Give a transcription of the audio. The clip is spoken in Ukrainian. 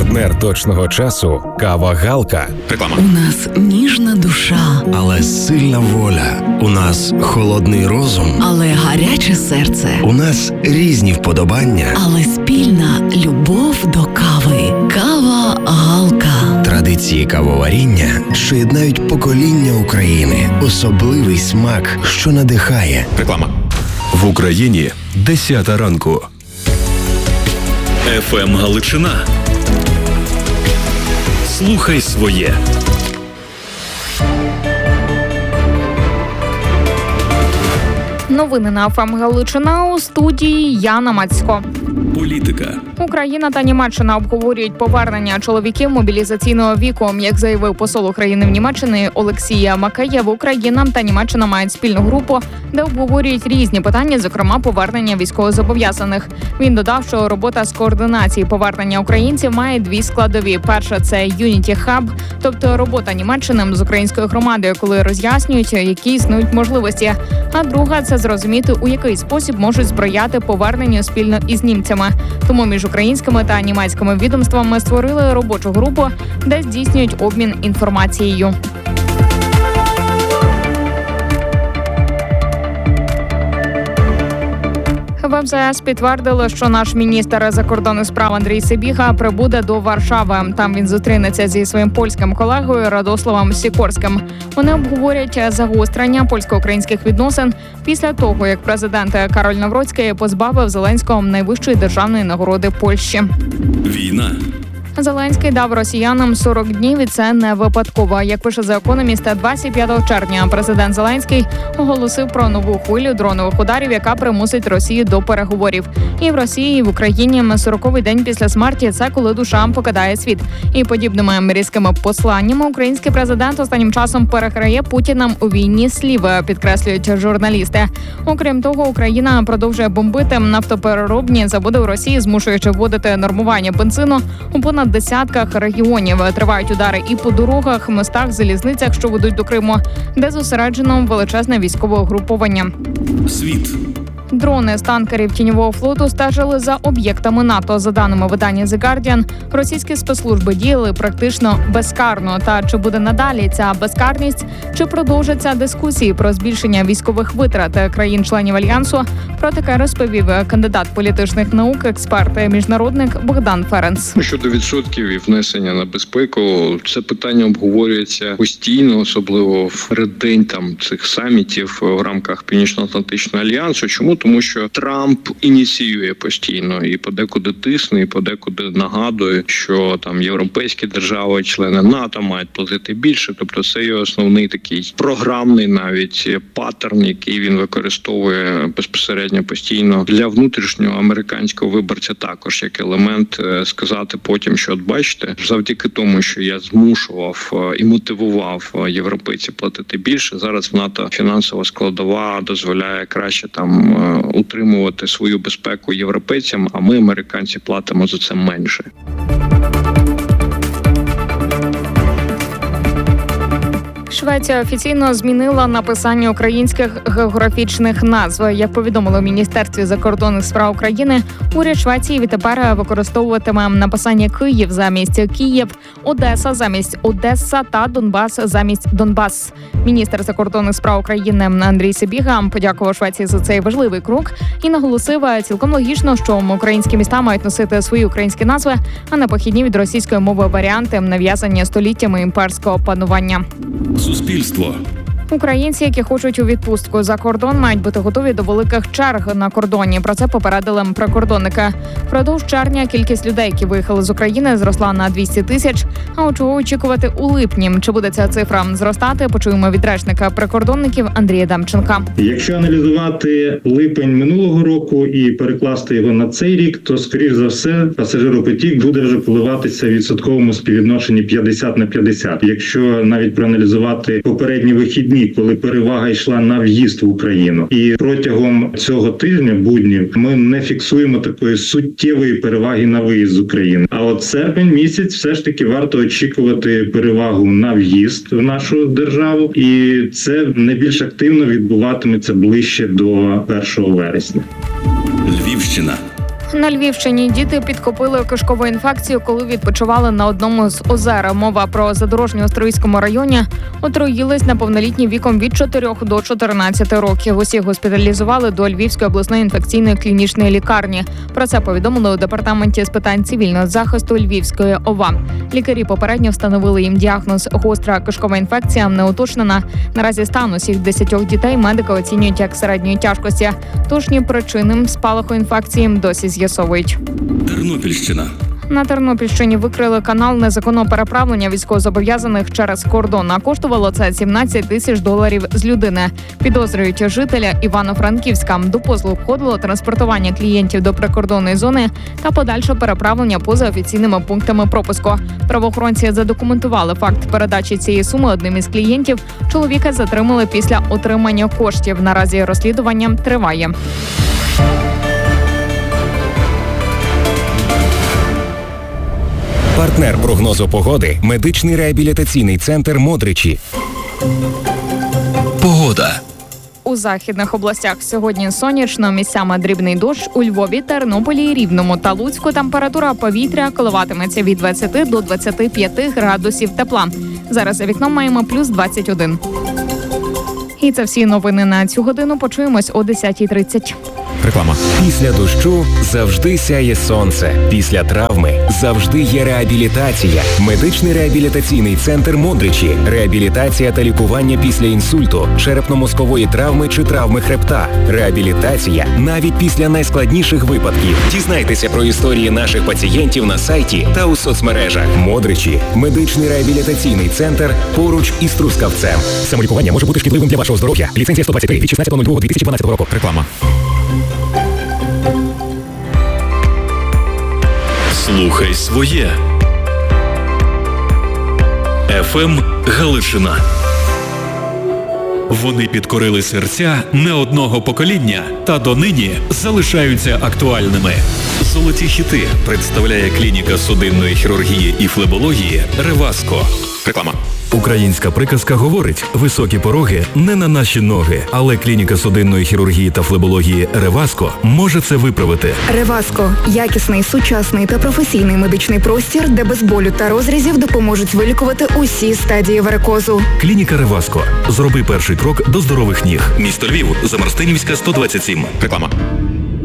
Партнер точного часу – кава Галка. Реклама. У нас ніжна душа, але сильна воля. У нас холодний розум, але гаряче серце. У нас різні вподобання, але спільна любов до кави. Кава Галка. Традиції кавоваріння, що єднають покоління України. Особливий смак, що надихає. Реклама. В Україні 10 ранку. ФМ Галичина. Слухай своє. Новини на ФМ Галичина, у студії Яна Мацько. Політика. Україна та Німеччина обговорюють повернення чоловіків мобілізаційного віку. Як заявив посол України в Німеччині Олексій Макеєв, Україна та Німеччина мають спільну групу, де обговорюють різні питання, зокрема повернення військовозобов'язаних. Він додав, що робота з координації повернення українців має дві складові. Перша – це Unity Hub, тобто робота Німеччини з українською громадою, коли роз'яснюють, які існують можливості. А друга – це зрозуміти, у який спосіб можуть сприяти поверненню спільно із німцями. Тому між українськими та німецькими відомствами створили робочу групу, де здійснюють обмін інформацією. В МЗС підтвердили, що наш міністр закордонних справ Андрій Сибіга прибуде до Варшави. Там він зустрінеться зі своїм польським колегою Радославом Сікорським. Вони обговорять загострення польсько-українських відносин після того, як президент Кароль Навроцький позбавив Зеленського найвищої державної нагороди Польщі. Війна. Зеленський дав росіянам 40 днів, і це не випадково. Як пише The Economist, 25 червня президент Зеленський оголосив про нову хвилю дронових ударів, яка примусить Росію до переговорів. І в Росії, і в Україні 40-й день після смерті – це коли душа покидає світ. І подібними різкими посланнями український президент останнім часом переграє Путінам у війні слів, підкреслюють журналісти. Окрім того, Україна продовжує бомбити нафтопереробні заводи у Росії, змушуючи вводити нормування бензину у понад десятках регіонів. Тривають удари і по дорогах, мостах, залізницях, що ведуть до Криму, де зосереджено величезне військове угруповання. Світ. Дрони з танкерів тіньового флоту стежили за об'єктами НАТО. За даними видання The Guardian, російські спецслужби діяли практично безкарно. Та чи буде надалі ця безкарність, чи продовжаться дискусії про збільшення військових витрат країн-членів Альянсу? Про таке розповів кандидат політичних наук, експерт, міжнародник Богдан Ференц. Щодо відсотків і внесення на безпеку, це питання обговорюється постійно, особливо в переддень цих самітів в рамках Північно-Атлантичного альянсу. Чому? Тому що Трамп ініціює постійно і подекуди тисне, і подекуди нагадує, що європейські держави, члени НАТО мають платити більше. Тобто це його основний такий програмний навіть паттерн, який він використовує безпосередньо постійно для внутрішнього американського виборця, також як елемент сказати потім, що от бачите, завдяки тому, що я змушував і мотивував європейців платити більше, зараз в НАТО фінансова складова дозволяє краще утримувати свою безпеку європейцям, а ми, американці, платимо за це менше. Швеція офіційно змінила написання українських географічних назв. Як повідомили в Міністерстві закордонних справ України, уряд Швеції відтепер використовуватиме написання Київ замість Київ, Одеса замість Одеса та Донбас замість Донбас. Міністр закордонних справ України Андрій Сибіга подякував Швеції за цей важливий крок і наголосив, цілком логічно, що українські міста мають носити свої українські назви, а не похідні від російської мови варіанти, нав'язані століттями імперського панування. Суспільство. Українці, які хочуть у відпустку за кордон, мають бути готові до великих черг на кордоні. Про це попередили прикордонники. Впродовж червня кількість людей, які виїхали з України, зросла на 200 тисяч. А от чого очікувати у липні? Чи буде ця цифра зростати? Почуємо від речника прикордонників Андрія Демченка. Якщо аналізувати липень минулого року і перекласти його на цей рік, то, скоріш за все, пасажиропотік буде вже коливатися в відсотковому співвідношенні 50/50. Якщо навіть проаналізувати попередні вихідні, коли перевага йшла на в'їзд в Україну. І протягом цього тижня, буднів, ми не фіксуємо такої суттєвої переваги на виїзд з України. А от серпень місяць все ж таки варто очікувати перевагу на в'їзд в нашу державу. І це найбільш активно відбуватиметься ближче до 1 вересня. Львівщина. На Львівщині діти підхопили кишкову інфекцію, коли відпочивали на одному з озер. Мова про Задорожньо-Острозькому районі. Отруїлись неповнолітні віком від 4 до 14 років. Усіх госпіталізували до Львівської обласної інфекційної клінічної лікарні. Про це повідомили у департаменті з питань цивільного захисту Львівської ОВА. Лікарі попередньо встановили їм діагноз гостра кишкова інфекція не уточнена. Наразі стан усіх 10 дітей медики оцінюють як середньої тяжкості. Точні причини спалаху інфекції досі з'ясовують. Тернопільщина. На Тернопільщині викрили канал незаконного переправлення військовозобов'язаних через кордон. А коштувало це $17 тисяч з людини. Підозрюють жителя Івано-Франківська. До позову входило транспортування клієнтів до прикордонної зони та подальше переправлення поза офіційними пунктами пропуску. Правоохоронці задокументували факт передачі цієї суми одним із клієнтів. Чоловіка затримали після отримання коштів. Наразі розслідування триває. Партнер прогнозу погоди – медичний реабілітаційний центр «Модричі». Погода. У західних областях сьогодні сонячно, місцями дрібний дощ. У Львові, Тернополі, Рівному та Луцьку температура повітря коливатиметься від 20 до 25 градусів тепла. Зараз за вікном маємо плюс 21. І це всі новини на цю годину. Почуємось о 10:30. Реклама. Після дощу завжди сяє сонце. Після травми завжди є реабілітація. Медичний реабілітаційний центр «Модричі». Реабілітація та лікування після інсульту, черепно-мозкової травми чи травми хребта. Реабілітація навіть після найскладніших випадків. Дізнайтеся про історії наших пацієнтів на сайті та у соцмережах. «Модричі» – медичний реабілітаційний центр поруч із Трускавцем. Самолікування може бути шкідливим для вашого здоров'я. Ліцензія 123 від 16.02.2012 року. Реклама. Слухай своє. ФМ Галичина. Вони підкорили серця не одного покоління та донині залишаються актуальними. Золоті хіти представляє клініка судинної хірургії і флебології «Реваско». Реклама. Українська приказка говорить: високі пороги не на наші ноги, але клініка судинної хірургії та флебології «Реваско» може це виправити. «Реваско» – якісний, сучасний та професійний медичний простір, де без болю та розрізів допоможуть вилікувати усі стадії варикозу. Клініка «Реваско». Зроби перший крок до здорових ніг. Місто Львів, Замарстинівська, 127. Реклама.